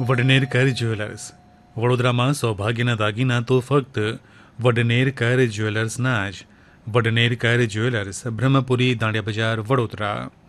વડનેર કર જ્વેલર્સ. વડોદરામાં સૌભાગ્યના દાગીના તો ફક્ત વડનેર કર જ્વેલર્સના જ. વડનેર કર જ્વેલર્સ, બ્રહ્મપુરી, દાંડિયા બજાર, વડોદરા.